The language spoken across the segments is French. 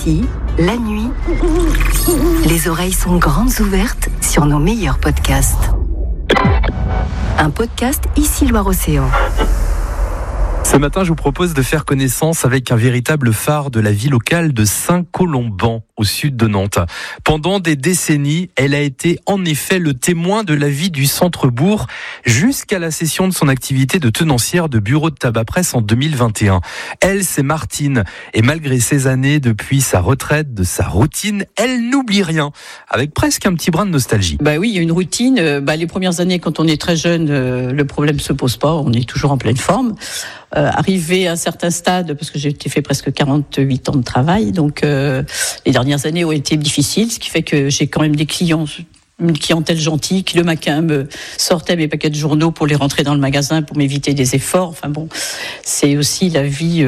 Ici, la nuit, les oreilles sont grandes ouvertes sur nos meilleurs podcasts. Un podcast Ici Loire-Océan. Ce matin, je vous propose de faire connaissance avec un véritable phare de la vie locale de Saint-Colomban, au sud de Nantes. Pendant des décennies, elle a été en effet le témoin de la vie du centre-bourg jusqu'à la cession de son activité de tenancière de bureau de tabac-presse en 2021. Elle, c'est Martine. Et malgré ces années, depuis sa retraite, de sa routine, elle n'oublie rien, avec presque un petit brin de nostalgie. Oui, il y a une routine. Les premières années, quand on est très jeune, le problème se pose pas. On est toujours en pleine forme. Arrivé à un certain stade, parce que j'ai fait presque 48 ans de travail, donc les dernières années ont été difficiles, ce qui fait que j'ai quand même des clients, une clientèle gentille qui le matin me sortait mes paquets de journaux pour les rentrer dans le magasin pour m'éviter des efforts. Enfin bon, c'est aussi la vie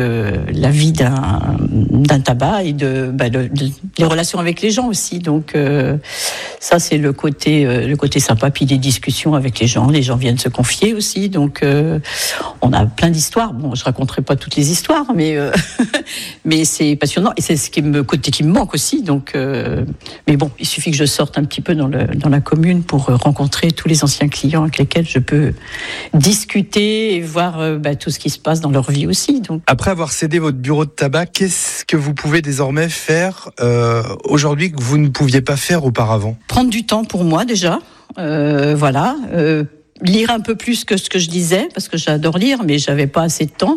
d'un tabac et les relations avec les gens aussi. Donc ça c'est le côté sympa, puis des discussions avec les gens viennent se confier aussi. Donc on a plein d'histoires. Bon, je raconterai pas toutes les histoires, mais mais c'est passionnant et c'est ce côté qui me manque aussi. Donc mais bon, il suffit que je sorte un petit peu dans la commune pour rencontrer tous les anciens clients avec lesquels je peux discuter et voir tout ce qui se passe dans leur vie aussi. Donc. Après avoir cédé votre bureau de tabac, qu'est-ce que vous pouvez désormais faire aujourd'hui que vous ne pouviez pas faire auparavant ? Prendre du temps pour moi déjà, lire un peu plus que ce que je lisais, parce que j'adore lire, mais j'avais pas assez de temps.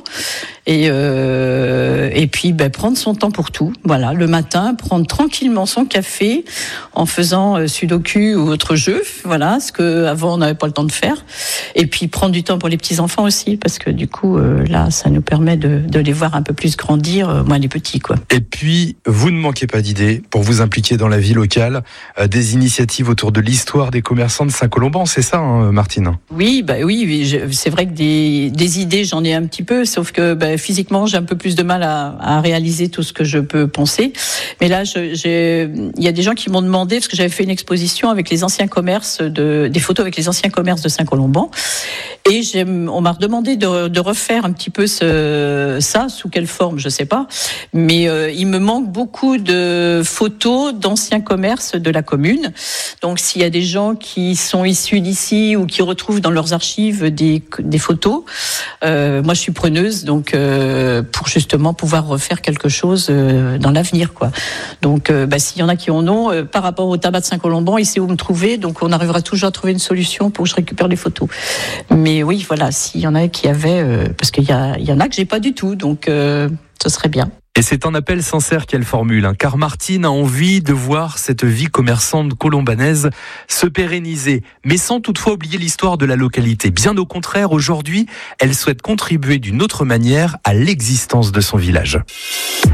Et puis prendre son temps pour tout. Voilà, le matin, prendre tranquillement son café en faisant sudoku ou autre jeu. Voilà, ce que avant on n'avait pas le temps de faire. Et puis prendre du temps pour les petits enfants aussi, parce que du coup là, ça nous permet de les voir un peu plus grandir, moins les petits quoi. Et puis vous ne manquez pas d'idées pour vous impliquer dans la vie locale, des initiatives autour de l'histoire des commerçants de Saint-Colomban, c'est ça, Martine ? Oui, c'est vrai que des idées, j'en ai un petit peu, sauf que physiquement, j'ai un peu plus de mal à réaliser tout ce que je peux penser. Mais là, il y a des gens qui m'ont demandé, parce que j'avais fait une exposition avec les anciens commerces, des photos avec les anciens commerces de Saint-Colomban, et on m'a demandé de refaire un petit peu ça, sous quelle forme, je sais pas. Mais il me manque beaucoup de photos d'anciens commerces de la commune. Donc, s'il y a des gens qui sont issus d'ici ou qui retrouvent dans leurs archives des photos, moi je suis preneuse, donc pour justement pouvoir refaire quelque chose dans l'avenir, quoi. Donc s'il y en a qui en ont, par rapport au tabac de Saint-Colomban, il sait où me trouver, donc on arrivera toujours à trouver une solution pour que je récupère les photos. Mais oui, voilà, s'il y en a qui avaient, parce qu'il y en a que j'ai pas du tout, donc ce serait bien. Et c'est un appel sincère qu'elle formule, car Martine a envie de voir cette vie commerçante colombanaise se pérenniser, mais sans toutefois oublier l'histoire de la localité. Bien au contraire, aujourd'hui, elle souhaite contribuer d'une autre manière à l'existence de son village.